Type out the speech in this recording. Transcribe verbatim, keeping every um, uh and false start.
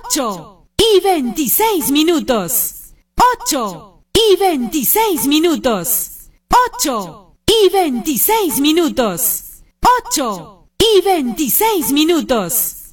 ocho y veintiséis minutos. ocho y veintiséis minutos. ocho y veintiséis minutos. ocho y veintiséis minutos.